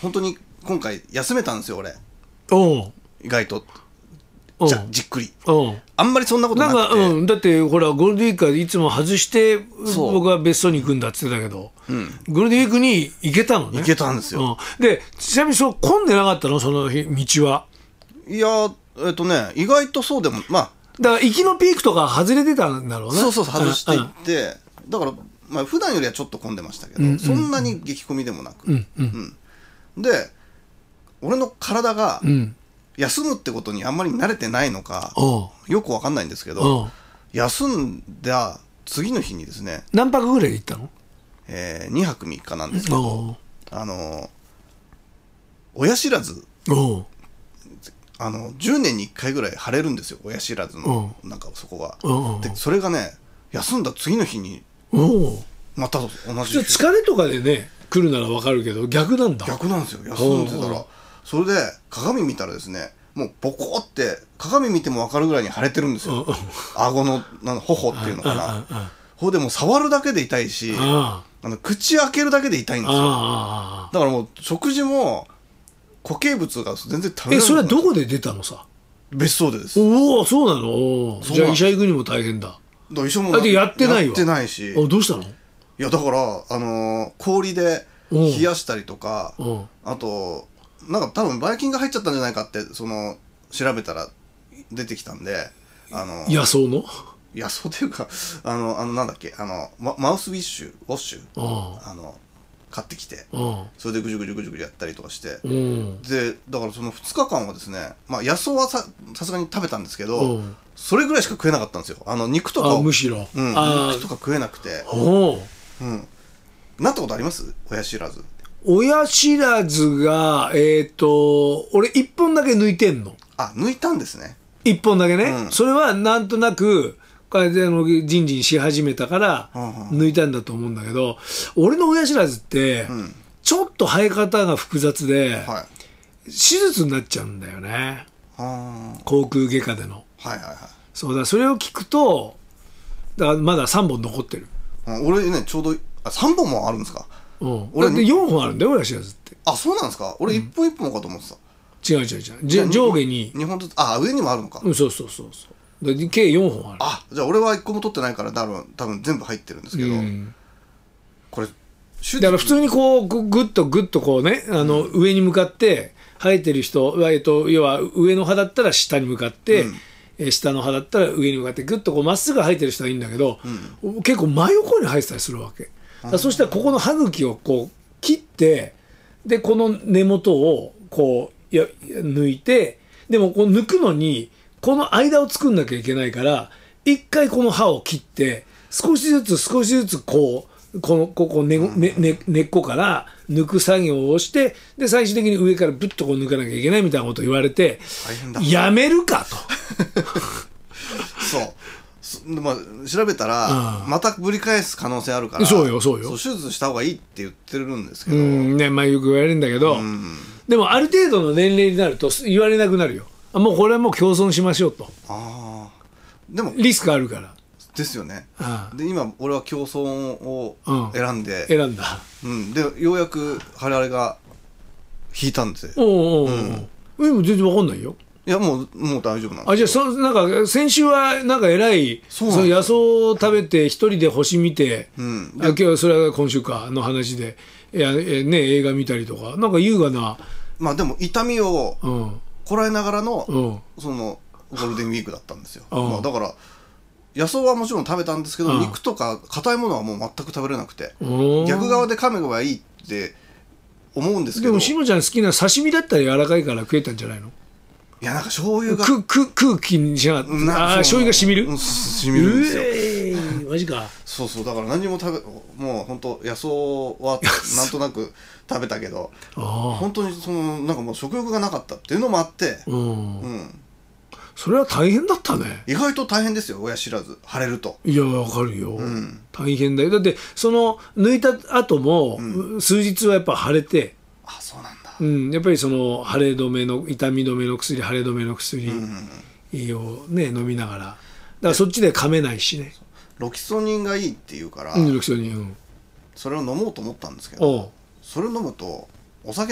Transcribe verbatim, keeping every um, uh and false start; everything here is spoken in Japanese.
本当に今回休めたんですよ俺。 おう意外とおうじゃじっくり。 おうあんまりそんなことなくて。 なんか、うん、だってほらゴールデンウィークはいつも外してそう僕は別荘に行くんだって言ってたけど、 うんゴールデンウィークに行けたのね。 行けたんですよ。 うん、でちなみにそう混んでなかったのその日道は。 いやえっとね意外とそうでもまあだから行きのピークとか外れてたんだろうね。 そうそう外していうんってだからまあ普段よりはちょっと混んでましたけど、 うんうんそんなに激混みでもなく、 うんうんうんで俺の体がうん休むってことにあんまり慣れてないのかおうよくわかんないんですけおどう休んだ次の日にですね、 何泊ぐらいで行ったの？ えー、にはくみっかなんですけどおうあの親知らずおうあのじゅうねんにいっかいぐらい腫れるんですよ親知らずのなんかそこが。 おうでそれがね休んだ次の日におうまた同じ普通疲れとかでね来るならわかるけど逆なんだ。 逆なんですよ休んでたおうおうら。それで鏡見たらですねもうボコって鏡見ても分かるぐらいに腫れてるんですよ。顎のなん頬っていうのかな。ほいでもう触るだけで痛いしああの口開けるだけで痛いんですよ。 あだからもう食事も固形物が全然食べれなくなる。 えそれはどこで出たのさ？ 別荘でです。 おおそうなの。おうそうなんじゃあ医者行くにも大変だ。 だから医者もあでやってないわやってないし。 おどうしたの？ いやだからあのー氷で冷やしたりとかおうあとなんか多分ばい菌が入っちゃったんじゃないかってその調べたら出てきたんであの野草の野草っていうかあのあのなんだっけあのママウスウィッシュウォッシュおうあの買ってきておうそれでぐじゅぐじゅぐじゅぐじゅやったりとかしておうでだからそのふつかかんはですねまあ野草はささすがに食べたんですけおどうそれぐらいしか食えなかったんですよ。あの肉とかあをむしろ、 うん、 あ肉とか食えなくておううんなったことあります親知らず？ 親知らずがえっ、ー、と俺一本だけ抜いてんの。 あ抜いたんですね。 一本だけね、 うんそれはなんとなくこれであのじんじんし始めたからうん抜いたんだと思うんだけど、俺の親知らずってうんちょっと生え方が複雑で、 はい手術になっちゃうんだよね。 あ口腔外科での。 はいはいはいそうだそれを聞くとだからまださんぼん残ってる。 あ俺ねちょうどあさんぼんもあるんですか？ うん、 俺だってよんほんあるんだよ親知らずって。 あそうなんですか？俺いっぽんいっぽんかと思ってた。 違う違う違うじゃ上下ににほんずつあ上にもあるのか。 うんそうそうそうそうで計よんほんある。 あじゃあ俺はいっこも取ってないから多分多分全部入ってるんですけど、 うんこれ手術だから普通にこうぐぐっとぐっとこうねあの、上に向かって生えてる人、えっと、要は上の歯だったら下に向かって、 うんえ下の歯だったら上に向かってぐっとこうまっすぐ生えてる人はいいんだけど、結構真横に生えてたりするわけ。だからそしたらここの歯茎をこう切ってでこの根元をこうや抜いてでもこう抜くのにこの間を作んなきゃいけないから一回この歯を切って少しずつ少しずつこうこのここ根ねね根っこから抜く作業をしてで最終的に上からブッとこう抜かなきゃいけないみたいなことを言われて大変だやめるかとそうそまあ、調べたら、 うんまたぶり返す可能性あるからそうよそうよ手術した方がいいって言ってるんですけど、 うんねまあよく言われるんだけど、 うんでもある程度の年齢になると言われなくなるよ。あもうこれはもう共存しましょうとああでもリスクあるからですよね。 ああで今俺は競争を選んで、 選んだ。 うんでようやく腫れが引いたんですよ。 おうおうおう、うん、でも全然わかんないよ。 いやもうもう大丈夫なんですよ。 あじゃあそなんか先週はなんかえらいそうなんですよの野草を食べて一人で星見て、 うんあ今日はそれは今週かの話でいや、えね、映画見たりとかなんか優雅な、 まあでも痛みをうんこらえながらの、 うんそのゴールデンウィークだったんですよ。 うんまあ、だから野草はもちろん食べたんですけど、 うん肉とか硬いものはもう全く食べれなくて、 うん逆側で噛めばいいって思うんですけでど、 もしのちゃん好きな刺身だったら柔らかいから食えたんじゃないの？ いやなんか醤油がくく空気にしなかった。 うんなああ醤油がしみる、 うんしみるんですよ。 えー、マジか。 そうそうだから何も食べもう本当野草はなんとなく食べたけどあ本当にそのなんかもう食欲がなかったっていうのもあって、 あ、うんう、ん、 それは大変だったね。 意外と大変ですよ親知らず腫れると。 いやわかるよ、 ん大変だよ。だってその抜いた後も、 う数日はやっぱ腫れて、 あそうなんだ。 うん、やっぱりその腫れ止めの痛み止めの薬腫れ止めの薬うんうんうんをね飲みながらだからそっちで噛めないしね。 ロキソニンがいいって言うから、 うん、ロキソニン、うん、 それを飲もうと思ったんですけど、 おうそれを飲むとお酒